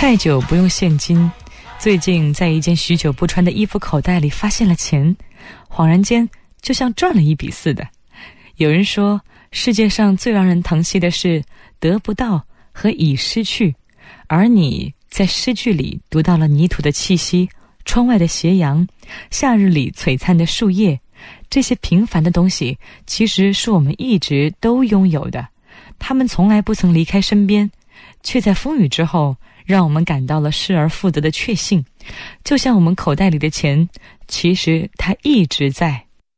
太久不用现金，最近在一件许久不穿的衣服口袋里发现了钱，恍然间就像赚了一笔似的。有人说，世界上最让人疼惜的是得不到和已失去，而你在诗句里读到了泥土的气息，窗外的斜阳，夏日里璀璨的树叶，这些平凡的东西其实是我们一直都拥有的，它们从来不曾离开身边，却在风雨之后让我们感到了失而复得的确信。就像我们口袋里的钱，其实它一直在。